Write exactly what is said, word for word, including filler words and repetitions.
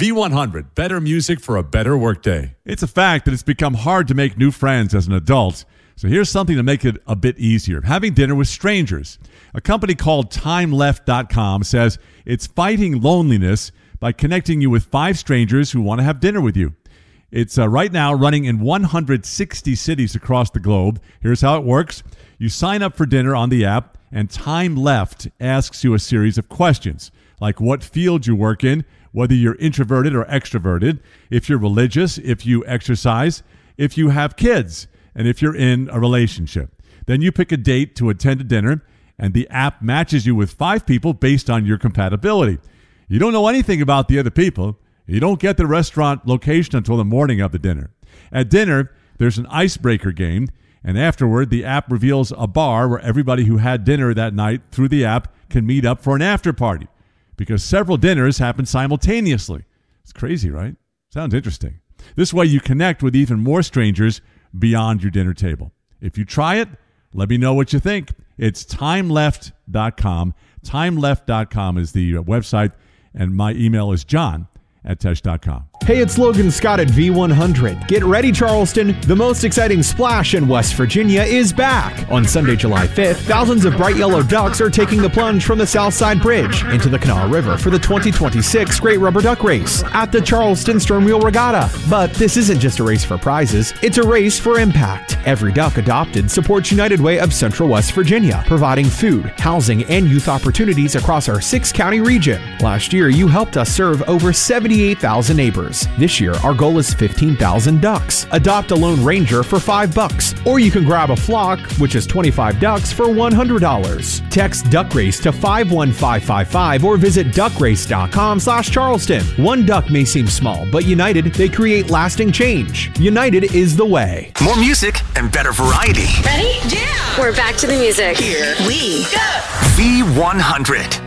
V one hundred, better music for a better workday. It's a fact that it's become hard to make new friends as an adult. So here's something to make it a bit easier. Having dinner with strangers. A company called time left dot com says it's fighting loneliness by connecting you with five strangers who want to have dinner with you. It's uh, right now running in one hundred sixty cities across the globe. Here's how it works. You sign up for dinner on the app, and Time Left asks you a series of questions, like what field you work in, whether you're introverted or extroverted, if you're religious, if you exercise, if you have kids, and if you're in a relationship. Then you pick a date to attend a dinner, and the app matches you with five people based on your compatibility. You don't know anything about the other people. You don't get the restaurant location until the morning of the dinner. At dinner, there's an icebreaker game, and afterward, the app reveals a bar where everybody who had dinner that night through the app can meet up for an after party, because several dinners happen simultaneously. It's crazy, right? Sounds interesting. This way, you connect with even more strangers beyond your dinner table. If you try it, let me know what you think. It's time left dot com. time left dot com is the website, and my email is john at tesh dot com. Hey, it's Logan Scott at V one hundred. Get ready, Charleston. The most exciting splash in West Virginia is back. On Sunday, July fifth, thousands of bright yellow ducks are taking the plunge from the Southside Bridge into the Kanawha River for the twenty twenty-six Great Rubber Duck Race at the Charleston Stern Wheel Regatta. But this isn't just a race for prizes, it's a race for impact. Every duck adopted supports United Way of Central West Virginia, providing food, housing, and youth opportunities across our six-county region. Last year, you helped us serve over seventy-eight thousand neighbors. This year, our goal is fifteen thousand ducks. Adopt a lone ranger for five bucks, or you can grab a flock, which is twenty-five ducks for one hundred dollars. Text Duck Race to five one five five five or visit duck race dot com slash Charleston. One duck may seem small, but united, they create lasting change. United is the way. More music and better variety. Ready? Yeah! We're back to the music. Here we go. V one hundred.